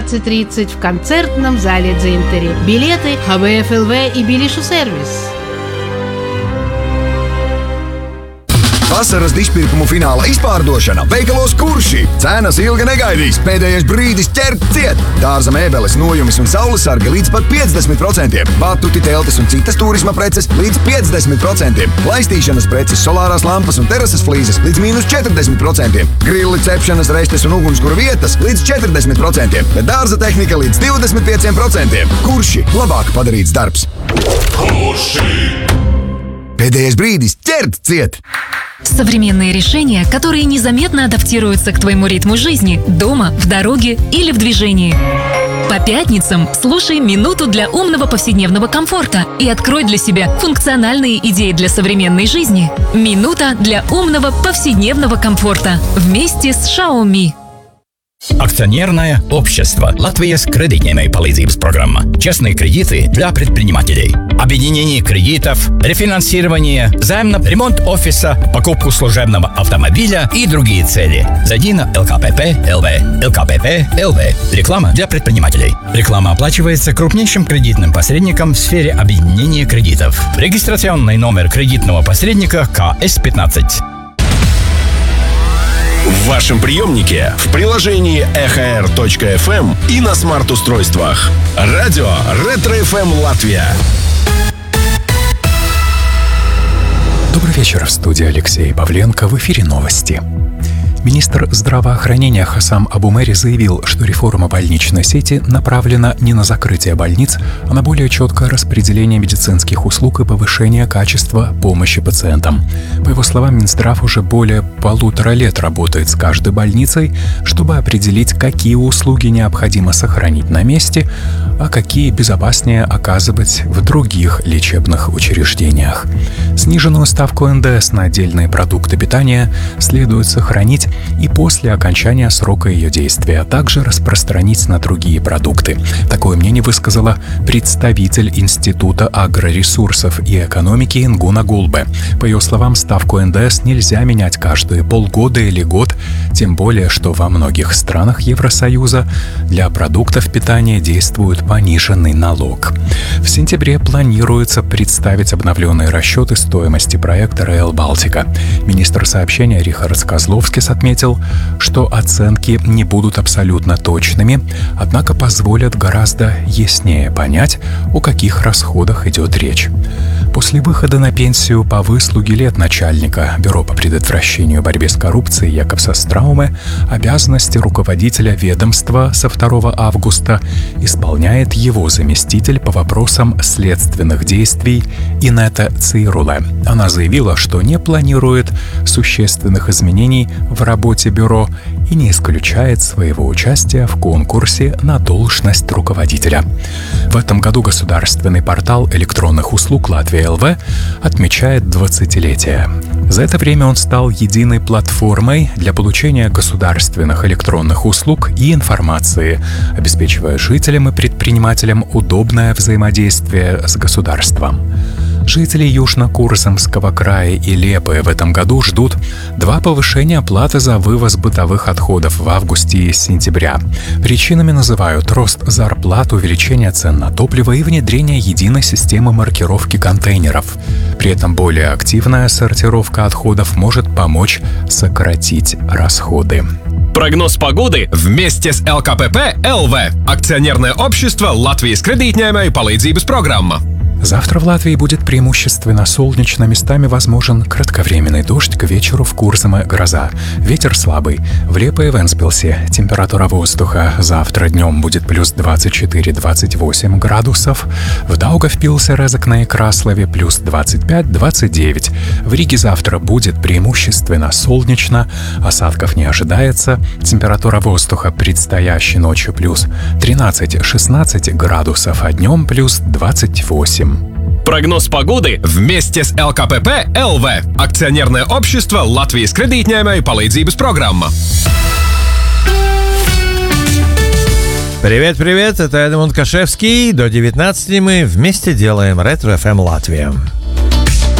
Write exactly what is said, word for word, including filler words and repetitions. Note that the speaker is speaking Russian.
девятнадцать тридцать в концертном зале Дзинтери. Билеты ха бэ эф эл вэ и Biļešu servis. Vasaras dišpirkumu fināla izpārdošana veikalos Kurši. Cenas ilgi negaidīs, pēdējais brīdis ķert ciet. Dārza mēbeles, nojumis un saulesargi līdz pat piecdesmit procentiem. Batuti, teltis un citas turisma preces līdz piecdesmit procentiem. Laistīšanas preces, solārās lampas un terases flīzes līdz mīnus četrdesmit procentiem. Grilli, cepšanas restes un ugunskura vietas līdz četrdesmit procentiem. Bet dārza tehnika līdz divdesmit pieciem procentiem. Kurši labāk padarīts darbs. Kurši! Pēdējais brīdis ķert ciet. Современные решения, которые незаметно адаптируются к твоему ритму жизни, дома, в дороге или в движении. По пятницам слушай «Минуту для умного повседневного комфорта» и открой для себя функциональные идеи для современной жизни. «Минута для умного повседневного комфорта» вместе с Xiaomi. Акционерное общество «Латвия» с кредитной palīdzības программа. Честные кредиты для предпринимателей. Объединение кредитов, рефинансирование, займ на ремонт офиса, покупку служебного автомобиля и другие цели. Зайди на эл ка пэ пэ точка эл ви. эл ка пэ пэ точка эл ви. Реклама для предпринимателей. Реклама оплачивается крупнейшим кредитным посредником в сфере объединения кредитов. Регистрационный номер кредитного посредника ка эс пятнадцать. В вашем приемнике, в приложении эхо эр точка эф эм и на смарт-устройствах. Радио Ретро эф эм Латвия. Добрый вечер, в студии Алексей Павленко, в эфире новости. Министр здравоохранения Хасам Абумери заявил, что реформа больничной сети направлена не на закрытие больниц, а на более четкое распределение медицинских услуг и повышение качества помощи пациентам. По его словам, Минздрав уже более полутора лет работает с каждой больницей, чтобы определить, какие услуги необходимо сохранить на месте, а какие безопаснее оказывать в других лечебных учреждениях. Сниженную ставку эн дэ эс на отдельные продукты питания следует сохранить и после окончания срока ее действия, а также распространить на другие продукты. Такое мнение высказала представитель Института агроресурсов и экономики Ингуна Гулбе. По ее словам, ставку эн дэ эс нельзя менять каждые полгода или год, тем более, что во многих странах Евросоюза для продуктов питания действует пониженный налог. В сентябре планируется представить обновленные расчеты стоимости проекта Rail Baltica. Министр сообщения Рихардс Козловскис отметил, что оценки не будут абсолютно точными, однако позволят гораздо яснее понять, о каких расходах идет речь. После выхода на пенсию по выслуге лет начальника Бюро по предотвращению и борьбе с коррупцией Якобса Страуме обязанности руководителя ведомства со второго августа исполняет его заместитель по вопросам следственных действий Инета Цируле. Она заявила, что не планирует существенных изменений в работе бюро и не исключает своего участия в конкурсе на должность руководителя. В этом году государственный портал электронных услуг Латвия точка эл ви отмечает двадцатилетие. За это время он стал единой платформой для получения государственных электронных услуг и информации, обеспечивая жителям и предпринимателям удобное взаимодействие с государством. Жители Южно-Курзамского края и Лепы в этом году ждут два повышения платы за вывоз бытовых отходов в августе и сентября. Причинами называют рост зарплат, увеличение цен на топливо и внедрение единой системы маркировки контейнеров. При этом более активная сортировка отходов может помочь сократить расходы. Прогноз погоды вместе с эл ка пэ пэ точка эл ви. Акционерное общество Латвijas kredītņēmēju palīdzības программа. Завтра в Латвии будет преимущественно солнечно, местами возможен кратковременный дождь, к вечеру в Курзаме гроза. Ветер слабый. В Лепе и Венспилсе температура воздуха завтра днем будет плюс двадцать четыре - двадцать восемь градусов. В Даугавпилсе, Резекне и Краслове плюс двадцать пять - двадцать девять. В Риге завтра будет преимущественно солнечно, осадков не ожидается. Температура воздуха предстоящей ночью плюс тринадцать - шестнадцать градусов, а днем плюс двадцать восемь. Прогноз погоды вместе с эл ка пэ пэ точка эл ви. Акционерное общество Латвijas kredītņēmēju palīdzības программа. Привет-привет, это Эдмунд Кашевский. До девятнадцати мы вместе делаем Ретро эф эм Латвия.